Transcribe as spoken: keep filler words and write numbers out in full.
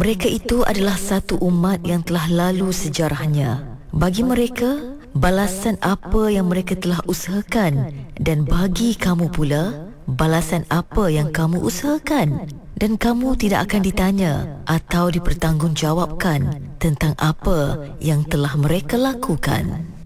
Mereka itu adalah satu umat yang telah lalu sejarahnya. Bagi mereka, balasan apa yang mereka telah usahakan, dan bagi kamu pula, balasan apa yang kamu usahakan. Dan kamu tidak akan ditanya atau dipertanggungjawabkan tentang apa yang telah mereka lakukan.